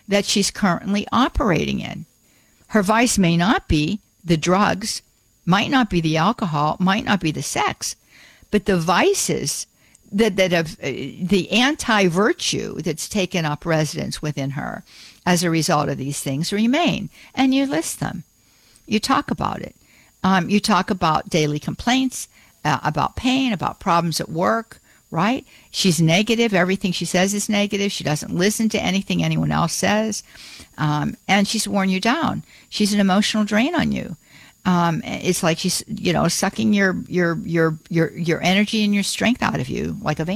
that she's currently operating in. Her vice may not be the drugs, might not be the alcohol, might not be the sex, but the vices that, that have uh, the anti-virtue that's taken up residence within her as a result of these things remain. And you list them. You talk about it. Um, you talk about daily complaints, uh, about pain, about problems at work, right? She's negative. Everything she says is negative. She doesn't listen to anything anyone else says. Um, and she's worn you down. She's an emotional drain on you. Um, it's like she's, you know, sucking your, your, your, your, your energy and your strength out of you like a vampire.